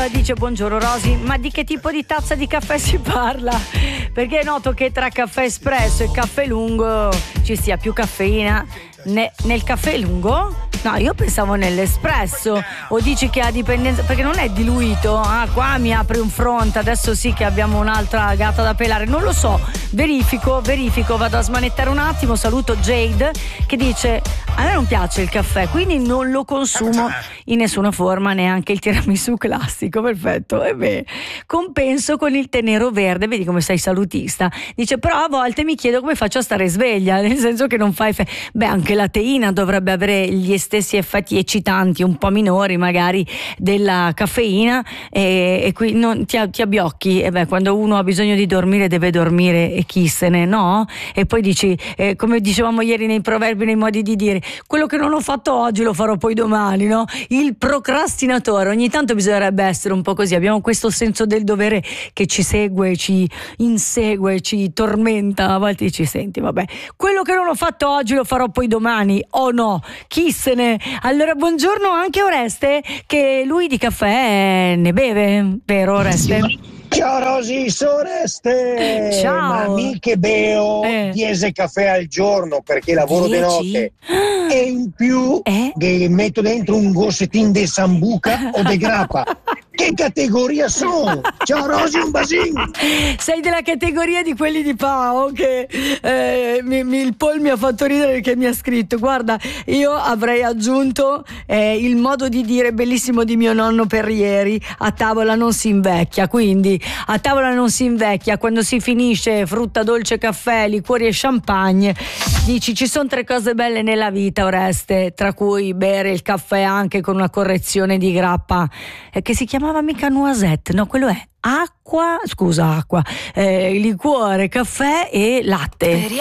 Dice buongiorno Rosy, ma di che tipo di tazza di caffè si parla? Perché noto che tra caffè espresso e caffè lungo ci sia più caffeina nel caffè lungo? No, io pensavo nell'espresso. O dici che ha dipendenza perché non è diluito? Ah, qua mi apri un fronte, adesso sì che abbiamo un'altra gatta da pelare, non lo so, verifico, vado a smanettare un attimo. Saluto Jade che dice a me non piace il caffè, quindi non lo consumo in nessuna forma, neanche il tiramisù classico. Perfetto. E beh, compenso con il tè nero verde, vedi come sei salutista. Dice però a volte mi chiedo come faccio a stare sveglia, nel senso che non fai beh, anche la teina dovrebbe avere gli stessi effetti eccitanti, un po' minori magari della caffeina, e qui non ti abbiocchi. E beh, quando uno ha bisogno di dormire deve dormire, e chi se ne, no? E poi dici, come dicevamo ieri nei proverbi, nei modi di dire, quello che non ho fatto oggi lo farò poi domani, no? Il procrastinatore, ogni tanto bisognerebbe essere un po' così, abbiamo questo senso del dovere che ci segue, ci insegue, ci tormenta, a volte ci senti, vabbè, quello che non ho fatto oggi lo farò poi domani, o no? Chi se ne. Allora buongiorno anche Oreste, che lui di caffè ne beve, vero Oreste? Ciao Rosy, sono Oreste. Ciao. Ma mica bevo 10 caffè al giorno perché lavoro di notte, e in più che metto dentro un gossettin di sambuca o di grappa. Che categoria sono? Ciao Rosy, un basino. Sei della categoria di quelli di Pao che il Paul mi ha fatto ridere perché mi ha scritto, guarda, io avrei aggiunto il modo di dire bellissimo di mio nonno per ieri: a tavola non si invecchia. Quindi a tavola non si invecchia, quando si finisce frutta dolce, caffè, liquori e champagne. Dici, ci sono 3 cose belle nella vita, Oreste, tra cui bere il caffè anche con una correzione di grappa che si chiamava mica noisette, no, quello è acqua, liquore, caffè e latte.